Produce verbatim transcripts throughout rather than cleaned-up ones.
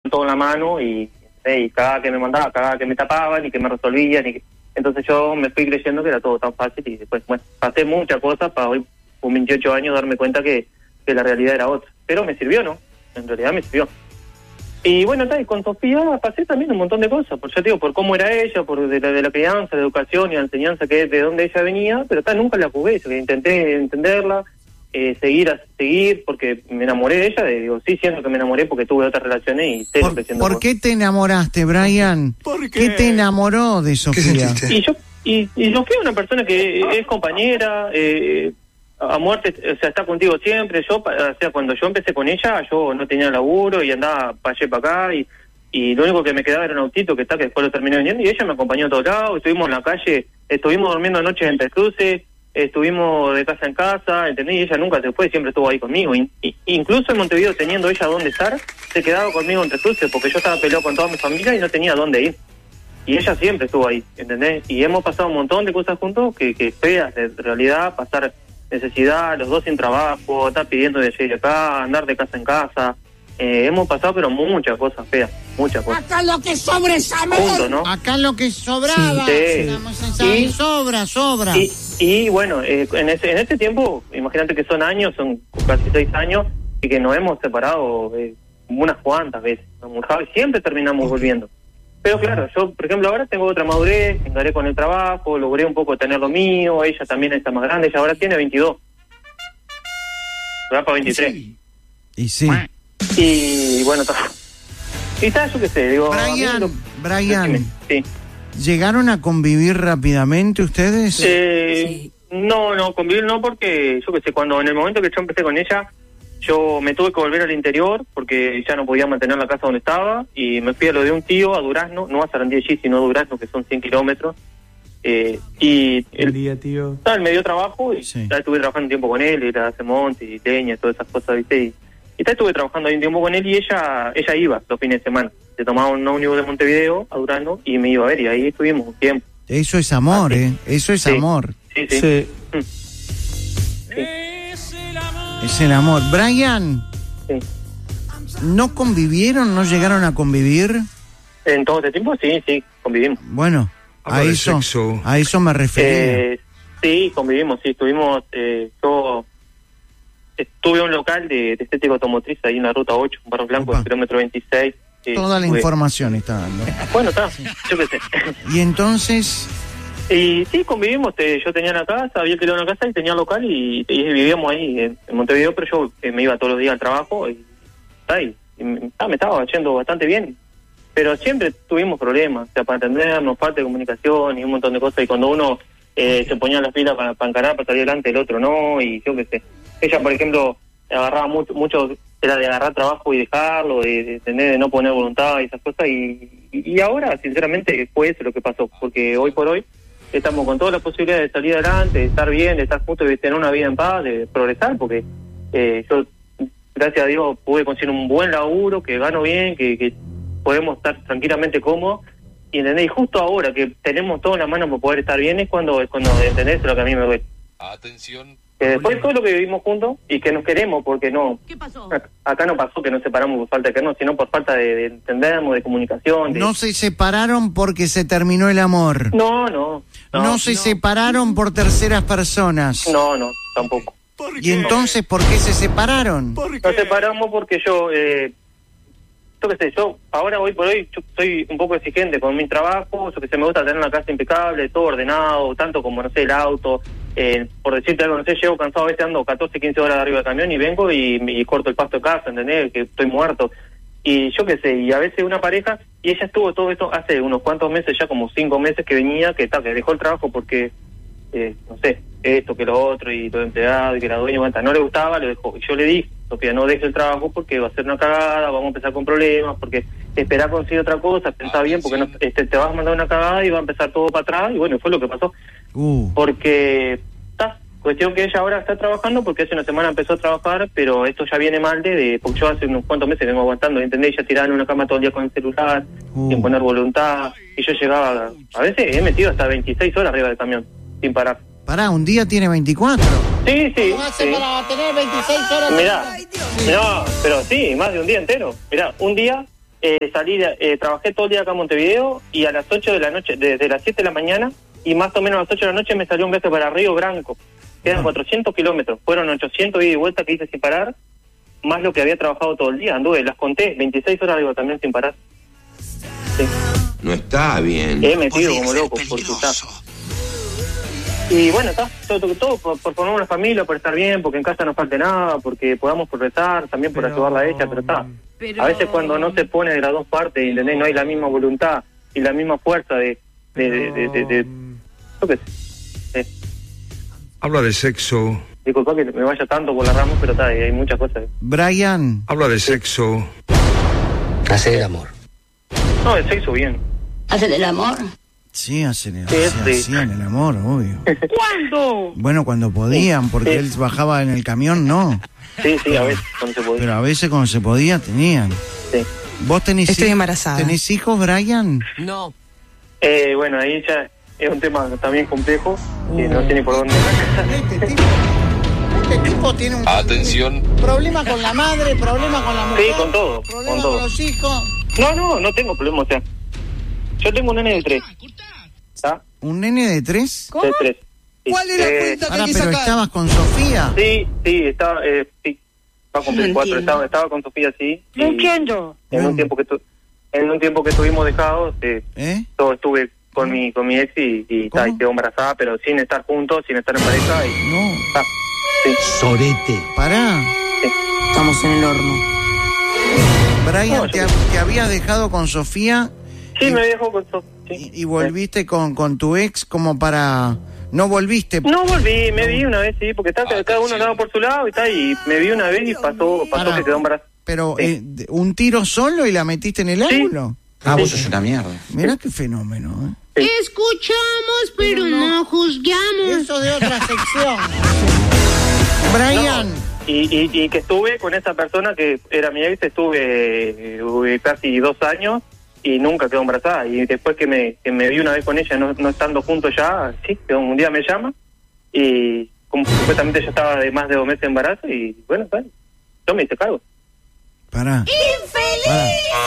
todo en la mano y, eh, y cada que me mandaba, cada que me tapaban y que me resolvían. Y que... Entonces yo me fui creyendo que era todo tan fácil y después, bueno, pasé muchas cosas para hoy, con veintiocho años, darme cuenta que, que la realidad era otra. Pero me sirvió, ¿no? En realidad me sirvió. Y bueno, tal, y con Sofía pasé también un montón de cosas, por yo te digo, por cómo era ella, por de la, de la crianza, la educación y la enseñanza, que de dónde ella venía, pero tal, nunca la jugué, yo intenté entenderla, eh, seguir, a, seguir, porque me enamoré de ella, de, digo, sí siento que me enamoré porque tuve otras relaciones y sé ¿Por, lo que siento. ¿por qué te enamoraste, Brian? ¿Por qué? ¿Qué te enamoró de Sofía? Y yo, y, y Sofía es una persona que es compañera, eh, a muerte, o sea, está contigo siempre. Yo, o sea, cuando yo empecé con ella, yo no tenía laburo y andaba para allá y para acá y, y lo único que me quedaba era un autito que está, que después lo terminé vendiendo y ella me acompañó a todos lados. Estuvimos en la calle, estuvimos durmiendo noches en Tres Cruces, estuvimos de casa en casa, ¿entendés? Y ella nunca se fue, siempre estuvo ahí conmigo. Y, y, incluso en Montevideo, teniendo ella dónde estar, se quedaba conmigo en Tres Cruces porque yo estaba peleado con toda mi familia y no tenía dónde ir. Y ella siempre estuvo ahí, ¿entendés? Y hemos pasado un montón de cosas juntos que, que feas, de realidad, pasar necesidad, los dos sin trabajo, estar pidiendo de allá y de acá, andar de casa en casa. Eh, hemos pasado, pero muchas cosas feas, muchas cosas. Acá lo que sobra es amor. Juntos, ¿no? Acá lo que sobraba. Sí. Sí. Y, sobra, sobra. Y, y bueno, eh, en ese en ese tiempo, imagínate que son años, son casi seis años, y que nos hemos separado eh, unas cuantas veces. Y siempre terminamos volviendo. Pero claro, yo, por ejemplo, ahora tengo otra madurez, encaré con el trabajo, logré un poco tener lo mío, ella también está más grande, ella ahora tiene veintidós. Va para veintitrés. Sí. Y sí. Y bueno, está. Y está, yo qué sé, digo... Brian, lo... Brian, sí. ¿Llegaron a convivir rápidamente ustedes? Eh, Sí. No, no, convivir no, porque yo qué sé, cuando en el momento que yo empecé con ella, yo me tuve que volver al interior porque ya no podía mantener la casa donde estaba y me fui a lo de un tío, a Durazno, no a Sarandí, sino a Durazno, que son cien kilómetros. Eh, y El día, tío. Tal, me dio trabajo y Sí. ya estuve trabajando un tiempo con él, era hace monte y leña, todas esas cosas, ¿viste? Y, y tal, estuve trabajando ahí un tiempo con él y ella ella iba los fines de semana. Se tomaba un ómnibus de Montevideo a Durazno y me iba a ver y ahí estuvimos un tiempo. Eso es amor, Ah, sí. ¿eh? Eso es Sí. amor. Sí, sí. Sí. Mm. Sí. Es el amor. Brian, Sí. ¿no convivieron? ¿No llegaron a convivir? En todo este tiempo, sí, sí, convivimos. Bueno, a Habla de eso, sexo. a eso me refería. Eh, sí, convivimos, sí, estuvimos, eh, yo estuve en un local de, de estética automotriz ahí en la ruta ocho, un Barro Blanco, Opa. el kilómetro veintiséis. eh, Toda la estuve- información está dando. Bueno, está, yo qué sé. Y entonces, Y sí, convivimos, eh, yo tenía la casa, había alquilado una casa y tenía local y, y vivíamos ahí en, en Montevideo, pero yo eh, me iba todos los días al trabajo y, ah, y, y me, ah, me estaba yendo bastante bien. Pero siempre tuvimos problemas, o sea, para entendernos, falta de comunicación y un montón de cosas. Y cuando uno eh, se ponía las pilas para, para encarar, para salir adelante, el otro no, y yo qué sé. Ella, por ejemplo, agarraba mucho, mucho era de agarrar trabajo y dejarlo, de, de tener, de no poner voluntad y esas cosas. Y, y, y ahora, sinceramente, fue eso lo que pasó, porque hoy por hoy estamos con todas las posibilidades de salir adelante, de estar bien, de estar juntos, de tener una vida en paz, de progresar, porque eh, yo, gracias a Dios, pude conseguir un buen laburo, que gano bien, que, que podemos estar tranquilamente cómodos, y ¿entendés? Y justo ahora que tenemos todo en la mano para poder estar bien es cuando, es cuando ¿entendés? Lo que a mí me duele. Atención. Que después de todo lo que vivimos juntos y que nos queremos, porque no, ¿Qué pasó? acá no pasó que nos separamos por falta de querernos, sino por falta de, de entendernos, de comunicación. De... no se separaron porque se terminó el amor. No, no. No, No, se separaron por terceras personas. no, no, tampoco. ¿Y entonces por qué se separaron? ¿Por Nos qué? separamos porque yo, eh, yo qué sé, yo ahora hoy por hoy yo soy un poco exigente con mi trabajo, yo que sé, me gusta tener una casa impecable, todo ordenado, tanto como, no sé, el auto, eh, por decirte algo, no sé, llego cansado, a veces ando catorce, quince horas arriba del camión y vengo y, y corto el pasto de casa, ¿entendés? Que estoy muerto. Y yo qué sé, y a veces una pareja, y ella estuvo todo esto hace unos cuantos meses, ya como cinco meses que venía, que tal, que dejó el trabajo porque, eh, no sé, esto, que lo otro, y lo empleado, y que la dueña, bueno, no le gustaba, lo dejó. Y yo le dije, Sofía, no dejes el trabajo porque va a ser una cagada, vamos a empezar con problemas, porque esperá conseguir otra cosa, pensá bien, porque no, este, te vas a mandar una cagada y va a empezar todo para atrás, y bueno, fue lo que pasó. Uh, Porque, está, cuestión que ella ahora está trabajando, porque hace una semana empezó a trabajar, pero esto ya viene mal de, de porque yo hace unos cuantos meses vengo aguantando, ¿entendés? Ella tiraba en una cama todo el día con el celular, Uh. sin poner voluntad, y yo llegaba, a veces he metido hasta veintiséis horas arriba del camión, sin parar. pará, un día tiene veinticuatro. Sí, sí, ¿Cómo hace sí. para tener veintiséis horas? Mirá, no, pero sí, más de un día entero. Mirá, un día eh, salí, de, eh, trabajé todo el día acá en Montevideo y a las ocho de la noche, desde las siete de la mañana y más o menos a las ocho de la noche me salió un viaje para Río Branco. Quedan cuatrocientos kilómetros, fueron ochocientos ida y vuelta que hice sin parar, más lo que había trabajado todo el día. Anduve, las conté, veintiséis horas digo también sin parar. Sí. No está bien. He metido como loco, porque está. Y bueno, está todo, todo, todo por, por formar una familia, por estar bien, porque en casa no falte nada, porque podamos progresar, también por pero... ayudarla a ella, pero está. Pero... A veces cuando no se pone de las dos partes, ¿entendés? No hay la misma voluntad y la misma fuerza de... de, de, de, de, de, de ¿yo qué sé? Sí. Habla de sexo. Disculpa que me vaya tanto por la rama, pero está, hay muchas cosas. Brian. Habla de sexo. Hacer el amor. No, el sexo bien. ¿Hacer el amor? Sí, hacen el, sí, sí. hacían el amor, obvio. ¿Cuándo? Bueno, cuando podían, porque sí. Él bajaba en el camión, no. Sí, sí, a veces cuando se podía. Pero a veces cuando se podía, tenían. Sí. ¿Vos tenés Estoy hij- embarazada. ¿Tenés hijos, Brian? No. Eh, bueno, ahí ya es un tema también complejo, que uh. no sé ni por dónde. Este tipo, este tipo tiene un... Atención. Problema con la madre, problema con la mujer. Sí, con todo. Problema con, todo. con los hijos. No, no, no tengo problema, o sea... Yo tengo un nene de tres. ¿Está? ¿Un nene de tres? ¿Cómo? De tres. Sí. ¿Cuál es la eh, cuenta que Ahora, hay que pero sacar? estabas con Sofía. Sí, sí, estaba... Eh, sí, va a cumplir No cuatro. entiendo. Estaba, estaba con Sofía, sí. No entiendo. En No. un tiempo que tu, en un tiempo que estuvimos dejados, eh, ¿Eh? todo estuve con mi con mi ex y, y, ta, y quedó embarazada, pero sin estar juntos, sin estar en pareja. Y, No. ta, sí. Sorete. Pará. Estamos en el horno. Brian, No, te, yo- te habías dejado con Sofía Sí, y, me dejó con Sofía. Sí. y, y volviste con, con tu ex como para... No volviste. No volví, me vi una vez, sí, porque está, cada uno andaba por su lado y tal, y me vi una vez y pasó, pasó Pará. que quedó embarazada. Pero Sí. eh, de- un tiro solo y la metiste en el Sí. ángulo. Ah, vos sos una mierda. Mirá qué fenómeno, ¿eh? Escuchamos, pero no juzgamos. Eso de otra sección. Brian. Y, y, y que estuve con esa persona que era mi ex, estuve eh, casi dos años y nunca quedó embarazada. Y después que me, que me vi una vez con ella, no, no estando juntos ya, sí, que un día me llama y como supuestamente yo estaba de más de dos meses de embarazo y bueno, tal, yo me hice cargo. Pará. Pará.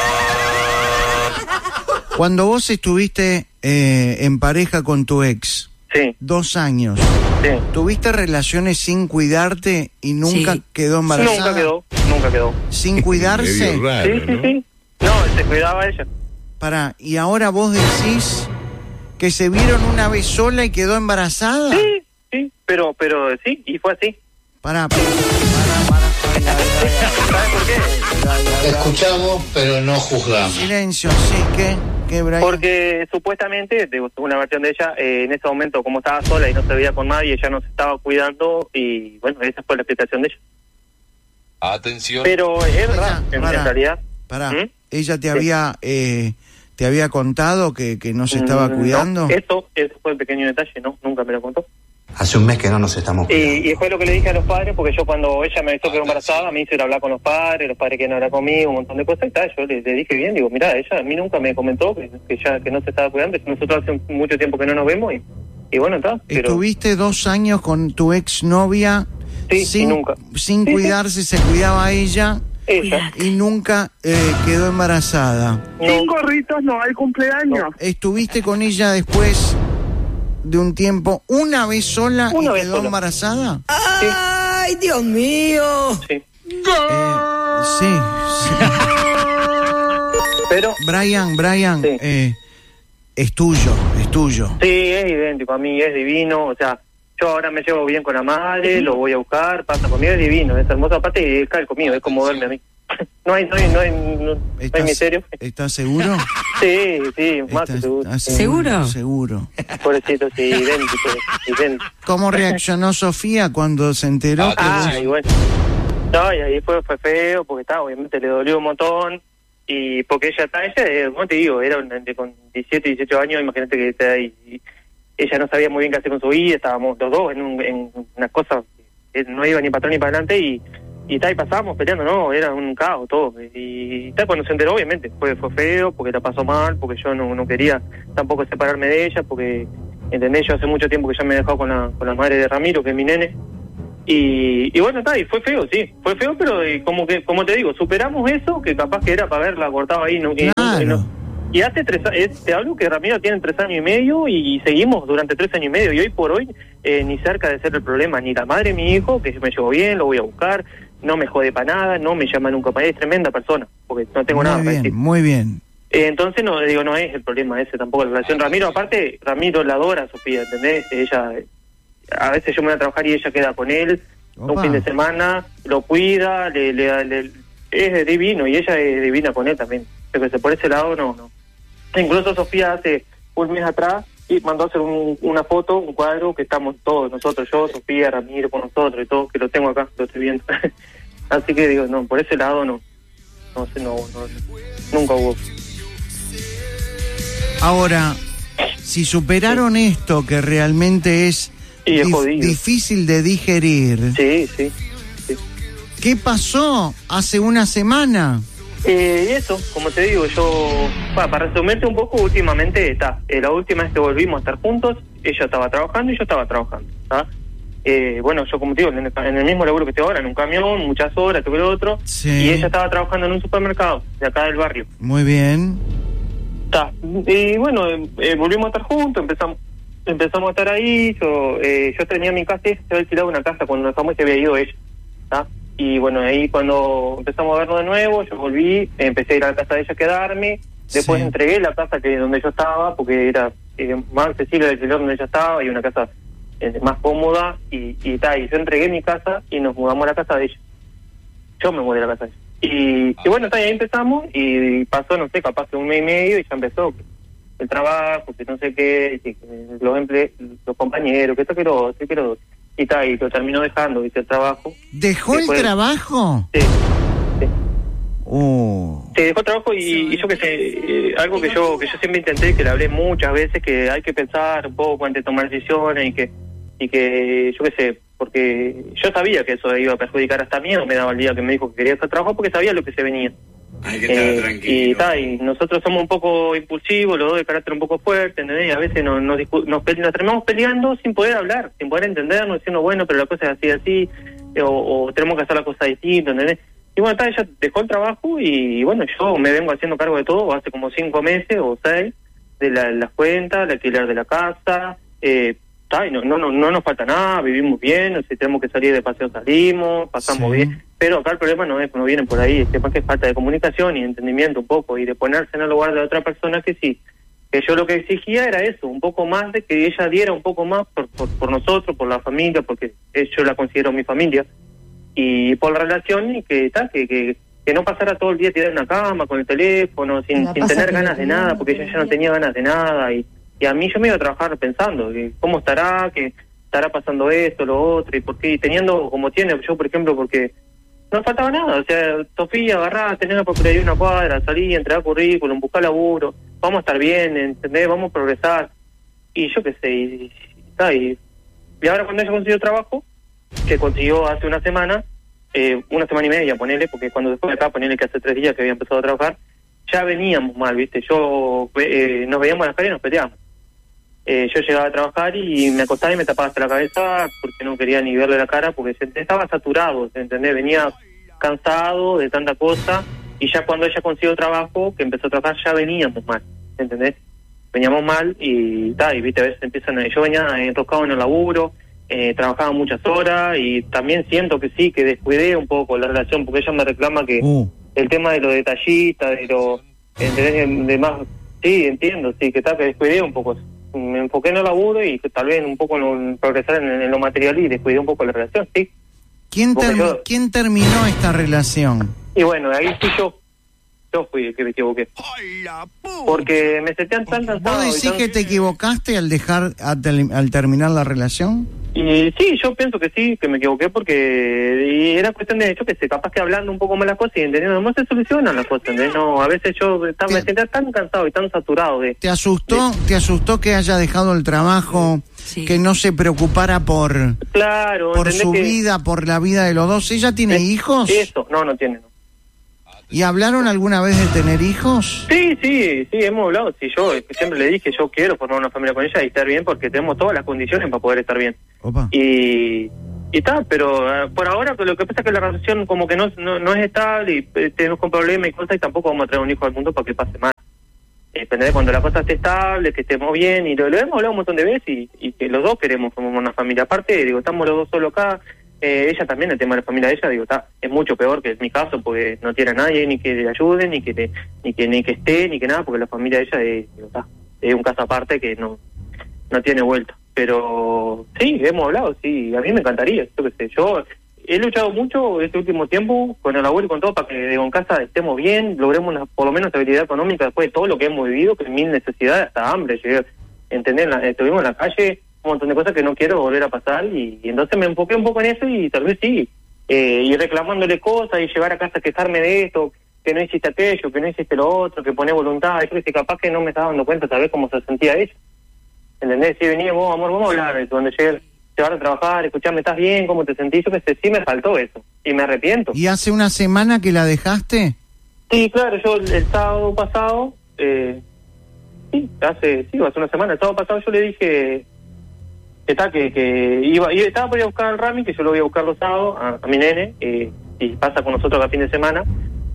Cuando vos estuviste eh, en pareja con tu ex, Sí, dos años, sí. ¿tuviste relaciones sin cuidarte y nunca Sí. quedó embarazada? Nunca quedó, nunca quedó. Sin cuidarse. Medio raro, Sí, sí, ¿no? sí. No, se cuidaba ella. Pará, y ahora vos decís que se vieron una vez sola y quedó embarazada. Sí, sí, pero, pero sí, y fue así. Pará, pará, pará, pará. ¿Sabes por qué? Escuchamos, pero no juzgamos. Silencio, sí, ¿qué? ¿Qué, Brian? Porque supuestamente, de una versión de ella, eh, en ese momento como estaba sola y no se veía con nadie, ella no se estaba cuidando y bueno, esa fue la explicación de ella. Atención. Pero es verdad, en, Pará. en realidad. Pará, ¿Mm? ¿ella te Sí. había eh, te había contado que, que no se estaba Mm, cuidando? No, eso, eso fue el pequeño detalle, no, nunca me lo contó. Hace un mes que no nos estamos cuidando. Y, y fue lo que le dije a los padres, porque yo cuando ella me avisó que era embarazada, me hizo ir a hablar con los padres, los padres querían hablar conmigo, un montón de cosas y tal. Yo le, le dije bien, digo, mira, ella a mí nunca me comentó que, que ya que no se estaba cuidando, nosotros hace mucho tiempo que no nos vemos y, y bueno, está. Pero Estuviste dos años con tu exnovia Sí, y sin, nunca. sin Sí, sí. cuidarse, se cuidaba ella ella, y nunca eh, quedó embarazada. no, gorritos no hay cumpleaños. ¿Estuviste con ella después de un tiempo una vez sola Una y vez quedó sola. embarazada? ¡Ay, Dios mío! sí. Eh, sí, sí. Pero Brian, Brian, Sí. eh, es tuyo, es tuyo. sí, es idéntico, a mí es divino, o sea, yo ahora me llevo bien con la madre, lo voy a buscar, pasa conmigo, es divino, es hermoso, aparte es cae conmigo, es como verme a mí. No hay, no hay, no hay, no, no hay ¿Estás, misterio. ¿Estás seguro? Sí, sí, más que ¿Estás- seguro. estás Sí. ¿Seguro? Seguro. Pobrecito, sí, idéntico, idéntico. ¿Cómo reaccionó Sofía cuando se enteró que Ah, vos- y bueno. No, y ahí fue, fue feo, porque está, obviamente le dolió un montón, y porque ella está, ella, eh, como te digo, era un- de- con diecisiete, dieciocho años, imagínate que está ahí, y ella no sabía muy bien qué hacer con su vida, estábamos los dos en, un, en una cosa, que no iba ni para atrás ni para adelante, y y tal, y pasábamos peleando, no, era un caos todo, y tal, cuando se enteró, obviamente, fue fue feo, porque la pasó mal, porque yo no, no quería tampoco separarme de ella, porque, ¿entendés? Yo hace mucho tiempo que ya me he dejado con la, con la madre de Ramiro, que es mi nene, Y, y bueno, está, y fue feo, sí, fue feo, pero eh, como que, como te digo, superamos eso, que capaz que era para haberla cortado ahí. No, claro. y, no, y hace tres años, te hablo que Ramiro tiene tres años y medio y, y seguimos durante tres años y medio, y hoy por hoy eh, ni cerca de ser el problema, ni la madre de mi hijo, que me llevo bien, lo voy a buscar, no me jode para nada, no me llama nunca para él, es tremenda persona, porque no tengo muy nada bien, para decir. Muy bien. Eh, entonces, no digo, no es el problema ese tampoco, la relación. Ramiro, aparte, Ramiro la adora a Sofía, ¿entendés? Ella, a veces yo me voy a trabajar y ella queda con él, Opa. un fin de semana, lo cuida, le, le, le, es divino, y ella es divina con él también. Pero que por ese lado, no, no. Incluso Sofía hace un mes atrás y mandó a hacer un, una foto, un cuadro, que estamos todos, nosotros, yo, Sofía, Ramiro, con nosotros y todo, que lo tengo acá, lo estoy viendo. Así que digo, no, por ese lado no, no sé, no, no, nunca hubo. Ahora, si superaron sí. esto, que realmente es, y es dif- difícil de digerir. Sí, sí, sí. ¿Qué pasó hace una semana? Eh, y eso, como te digo, yo, para, para resumirte un poco, últimamente está, eh, la última vez que volvimos a estar juntos, ella estaba trabajando y yo estaba trabajando, ¿tá? Eh, bueno, yo como te digo, en el, en el mismo laburo que estoy ahora, en un camión, muchas horas, todo lo otro, sí. y ella estaba trabajando en un supermercado de acá del barrio. Muy bien. Está. Y bueno, eh, volvimos a estar juntos, empezamos empezamos a estar ahí, yo eh, yo tenía mi casa, se había alquilado una casa cuando nos dejamos y se había ido ella, ¿tá? Y bueno, ahí cuando empezamos a vernos de nuevo, yo volví, empecé a ir a la casa de ella a quedarme, después sí. entregué la casa que donde yo estaba, porque era eh, más accesible del alquiler donde ella estaba, y una casa eh, más cómoda, y, y, ta, y yo entregué mi casa y nos mudamos a la casa de ella. Yo me mudé a la casa de ella. Y, y bueno, ta, y ahí empezamos, y pasó, no sé, capaz que un mes y medio, y ya empezó el trabajo, que no sé qué, que los emple los compañeros, que esto que lo otro, que lo otro. Y tal, y lo terminó dejando, dice, el trabajo. ¿Dejó Después, el trabajo? Sí. Sí, uh. sí dejó el trabajo y, y yo que sé, eh, algo que yo que yo siempre intenté, que le hablé muchas veces, que hay que pensar un poco antes de tomar decisiones y que, y que yo qué sé, porque yo sabía que eso iba a perjudicar hasta miedo, me daba el día que me dijo que quería hacer trabajo porque sabía lo que se venía. Hay que estar eh, tranquilo. Y, ta, y nosotros somos un poco impulsivos, los dos de carácter un poco fuerte, ¿entendés? Y a veces nos, nos, nos, nos terminamos peleando sin poder hablar, sin poder entendernos, diciendo, bueno, pero la cosa es así, así, o, o tenemos que hacer la cosa distinta, ¿entendés? Y bueno, ta, ella dejó el trabajo y bueno, yo me vengo haciendo cargo de todo, hace como cinco meses o seis, de la, las cuentas, el alquiler de la casa, eh, ta, y no, no, no, no nos falta nada, vivimos bien, si tenemos que salir de paseo salimos, pasamos sí. bien. Pero acá el problema no es, no viene por ahí, es que es falta de comunicación y entendimiento un poco, y de ponerse en el lugar de otra persona que sí, que yo lo que exigía era eso, un poco más de que ella diera un poco más por, por, por nosotros, por la familia, porque yo la considero mi familia, y por la relación, y que tal, que, que, que no pasara todo el día tirada en una cama, con el teléfono, sin, sin tener ganas de nada, porque ella ya no tenía ganas de nada, y, y a mí yo me iba a trabajar pensando, que cómo estará, que estará pasando esto, lo otro, y por qué, y teniendo como tiene, yo por ejemplo, porque no faltaba nada, o sea, Sofía, agarrá, tenés por ahí una cuadra, salí, entregar currículum, buscar laburo, vamos a estar bien, ¿entendés? Vamos a progresar. Y yo qué sé, y, y, y, y ahora cuando ella consiguió trabajo, que consiguió hace una semana, eh, una semana y media, ponele, porque cuando después de acá, ponele que hace tres días que había empezado a trabajar, ya veníamos mal, ¿viste? Yo, eh, nos veíamos en las calles y nos peleábamos. Eh, yo llegaba a trabajar y me acostaba y me tapaba hasta la cabeza porque no quería ni verle la cara, porque se, estaba saturado, ¿entendés? Venía cansado de tanta cosa, y ya cuando ella consiguió trabajo, que empezó a trabajar, ya veníamos mal, ¿entendés? Veníamos mal y tal, y viste, a veces empiezan, yo venía enroscado en el laburo, eh, trabajaba muchas horas, y también siento que sí, que descuidé un poco la relación, porque ella me reclama que uh. el tema de los detallistas, de lo, ¿entendés? De más, sí, entiendo, sí, que tal, que descuidé un poco. Me enfoqué en el laburo y tal vez un poco en progresar en, en lo material, y descuidé un poco la relación, sí. ¿Quién, term yo... ¿Quién terminó esta relación? Y bueno, ahí fui yo. Yo fui el que me equivoqué. Porque me sentían tan cansado. ¿Vos decís tan... que te equivocaste al dejar al terminar la relación? Y sí, yo pienso que sí, que me equivoqué, porque y era cuestión de hecho que sé, capaz que hablando un poco más las cosas y entendiendo, no se solucionan las cosas, ¿entendés? No, a veces yo estaba, te, me sentía tan cansado y tan saturado de... ¿Te asustó, de, ¿te asustó que haya dejado el trabajo, sí. que no se preocupara por, claro, por su que... vida, por la vida de los dos? ¿Ella tiene ¿Es, hijos? Eso, no, no tiene, no. ¿Y hablaron alguna vez de tener hijos? Sí, sí, sí, hemos hablado. Sí, yo siempre le dije, yo quiero formar una familia con ella y estar bien, porque tenemos todas las condiciones para poder estar bien. Opa. Y y está, pero uh, por ahora pero lo que pasa es que la relación como que no no, no es estable y eh, tenemos con problemas y cosas y tampoco vamos a traer un hijo al mundo para que pase mal. Depende de cuando la cosa esté estable, que estemos bien, y lo, lo hemos hablado un montón de veces y, y que los dos queremos formar una familia. Aparte, digo, estamos los dos solo acá, eh, ella también, el tema de la familia de ella, digo, está, es mucho peor que en mi caso, porque no tiene a nadie ni que le ayude, ni que le, ni que ni que esté, ni que nada, porque la familia de ella es, digo, está, es un caso aparte que no no tiene vuelta. Pero sí, hemos hablado, sí, a mí me encantaría, yo qué sé, yo he luchado mucho este último tiempo con el abuelo y con todo para que digo, en casa estemos bien, logremos una, por lo menos estabilidad económica después de todo lo que hemos vivido, que mil necesidades, hasta hambre, llegué, entender, la, estuvimos en la calle, un montón de cosas que no quiero volver a pasar y, y entonces me enfoqué un poco en eso y tal vez sí, eh, y reclamándole cosas y llegar a casa a quejarme de esto, que no hiciste aquello, que no hiciste lo otro, que poné voluntad, yo que sé, capaz que no me estaba dando cuenta tal vez cómo se sentía ella, ¿entendés? Si venía vos, amor, vamos a hablar, cuando llegué llevar a trabajar, escucharme, ¿estás bien? ¿Cómo te sentís? Yo que sé, sí me faltó eso, y me arrepiento. ¿Y hace una semana que la dejaste? Sí, claro, yo el, el sábado pasado, eh, sí, hace, sí, hace una semana, el sábado pasado yo le dije que está, que, que iba, iba, estaba por ir a buscar al Rami, que yo lo voy a buscar los sábados, a, a mi nene, eh, y pasa con nosotros cada fin de semana,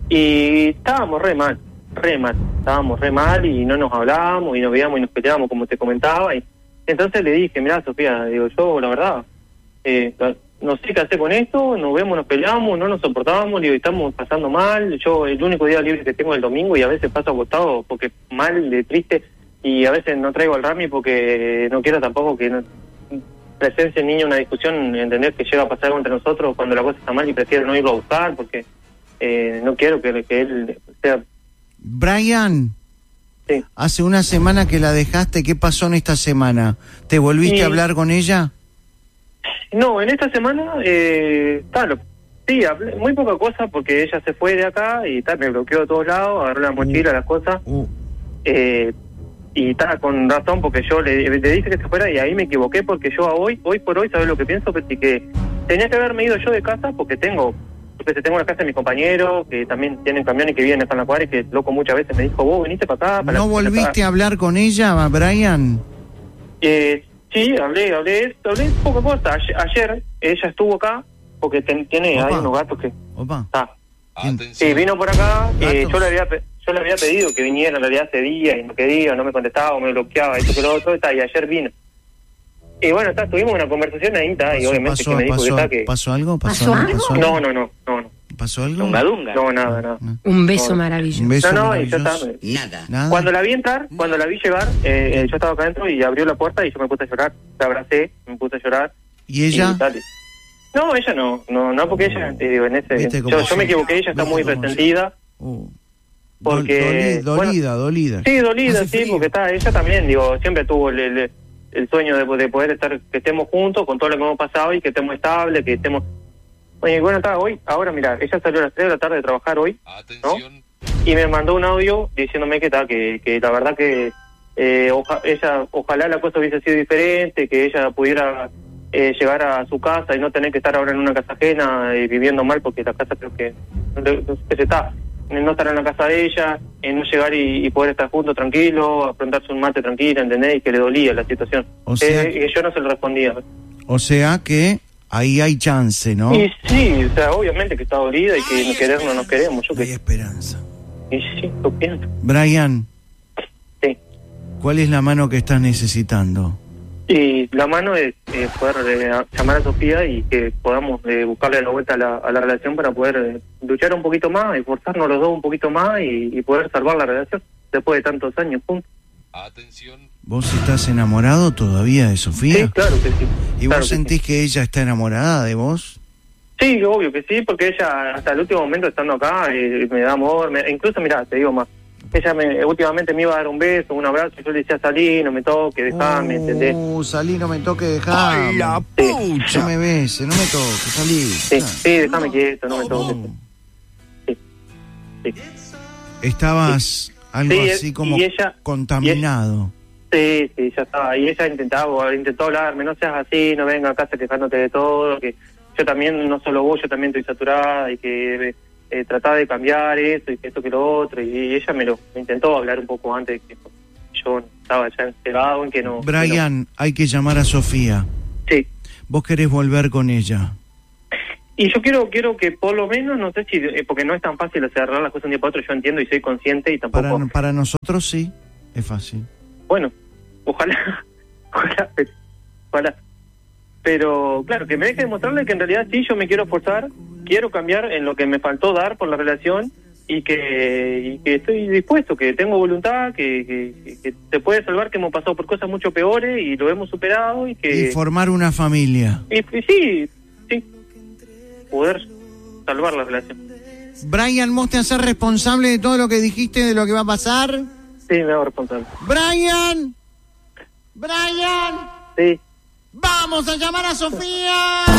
y estábamos re mal, re mal, estábamos re mal, y no nos hablábamos, y nos veíamos y nos peleábamos, como te comentaba, y entonces le dije, mirá, Sofía, digo, yo, la verdad, eh, no sé qué hacer con esto, nos vemos, nos peleamos, no nos soportamos, digo, estamos pasando mal, yo el único día libre que tengo es el domingo y a veces paso acostado porque mal, de triste, y a veces no traigo al Rami porque no quiero tampoco que no, presencia el niño en una discusión, entender que llega a pasar algo entre nosotros cuando la cosa está mal y prefiero no irlo a buscar porque eh, no quiero que, que él sea... Brian... Sí. Hace una semana que la dejaste, ¿qué pasó en esta semana? ¿Te volviste sí. a hablar con ella? No, en esta semana, eh, tal, sí, hablé, muy poca cosa porque ella se fue de acá y tal, me bloqueó de todos lados, agarró la mochila, uh, las cosas, uh. eh, y tal, con razón porque yo le, le dije que se fuera y ahí me equivoqué porque yo hoy, hoy por hoy, ¿sabes lo que pienso? Que, que tenía que haberme ido yo de casa porque tengo... Porque tengo una casa de mis compañeros que también tienen camión y que viven acá en la cuadra y que loco muchas veces me dijo, vos veniste para acá. Para ¿No la, volviste para a hablar con ella, Brian? Eh, sí, hablé, hablé, hablé poca cosa. Ayer, ayer ella estuvo acá porque ten, tiene, hay unos gatos que... Opa. Ah, sí, vino por acá, eh, yo le había yo le había pedido que viniera en realidad hace días y no quería, no me contestaba, me bloqueaba, esto que lo otro, está, y ayer vino. Y bueno, está, tuvimos una conversación ahí, está, y obviamente pasó, que me dijo pasó, que está que... ¿Pasó algo? ¿Pasó, ¿Pasó algo? algo? ¿Pasó algo? No, no, no, no, no. ¿Pasó algo? ¿Dunga, dunga? No, nada, nada. No. Un beso no. maravilloso. Un beso No, no, y yo maravilloso. estaba... Nada. ¿Nada? Cuando la vi entrar, cuando la vi llegar, eh, eh, yo estaba acá adentro y abrió la puerta y yo me puse a llorar. La abracé, me puse a llorar. ¿Y ella? Y tal. No, ella no, no, no, porque ella, te digo, en ese... Yo, yo me equivoqué, ella está muy resentida. Uh. Porque... Doli, dolida, bueno, dolida. Sí, dolida, Hace sí, frío. porque está, ella también, digo, siempre tuvo el, el, el sueño de, de poder estar, que estemos juntos con todo lo que hemos pasado y que estemos estables, que estemos... Oye, bueno, está, hoy, ahora mira, ella salió a las tres de la tarde de trabajar hoy, ¿no? Y me mandó un audio diciéndome que está, que, que la verdad que eh, oja, ella, ojalá la cosa hubiese sido diferente, que ella pudiera eh, llegar a su casa y no tener que estar ahora en una casa ajena eh, viviendo mal, porque la casa creo que, que se está, no estar en la casa de ella, eh, no llegar y, y poder estar juntos tranquilo, afrontarse un mate tranquilo, ¿entendés? Y que le dolía la situación. O sea, eh, que yo no se lo respondía. O sea que ahí hay chance, ¿no? Y sí, o sea, obviamente que está dolida y que no queremos, no nos queremos. Yo Hay que... esperanza. Y sí, lo pienso. Brian, Sí. ¿cuál es la mano que estás necesitando? Y la mano es eh, poder eh, llamar a Sofía y que podamos eh, buscarle la vuelta a la, a la relación para poder eh, luchar un poquito más, esforzarnos los dos un poquito más y, y poder salvar la relación después de tantos años juntos. Atención. ¿Vos estás enamorado todavía de Sofía? Sí, claro que sí. ¿Y claro vos que sentís sí. que ella está enamorada de vos? Sí, obvio que sí, porque ella hasta el último momento estando acá eh, me da amor, me, incluso mirá, te digo más, ella me, últimamente me iba a dar un beso, un abrazo, y yo le decía salí, no me toques, dejame, uh, ¿entendés? salí, no me toques, dejame. la Sí. No me beses, no me toques, salí. Sí, Ah. sí, déjame quieto, no me toques. Sí, sí. Estabas algo Sí, así como y ella- contaminado. Sí, sí, ya estaba. Y ella intentaba, intentó hablarme, no seas así, no venga a casa quejándote de todo, que yo también, no solo vos, yo también estoy saturada y que eh, trataba de cambiar eso y que esto que lo otro. Y ella me lo me intentó hablar un poco antes, que yo estaba ya encerrado en que no... Brian, que hay que llamar a Sofía. no. Sí, vos querés volver con ella. Y yo quiero quiero que por lo menos, no sé si, eh, porque no es tan fácil cerrar las cosas de un día para otro, yo entiendo y soy consciente y tampoco... Para, para nosotros sí, es fácil. Bueno, ojalá, ojalá, ojalá. Pero claro, que me deje demostrarle que en realidad sí, yo me quiero esforzar, quiero cambiar en lo que me faltó dar por la relación y que, y que estoy dispuesto, que tengo voluntad, que, que, que se puede salvar, que hemos pasado por cosas mucho peores y lo hemos superado y que... Y formar una familia. Y, y sí, sí, poder salvar la relación. Brian, ¿vos te haces responsable de todo lo que dijiste, de lo que va a pasar? Sí, me hago responsable. Brian, Brian. Sí. ¡Vamos a llamar a Sofía!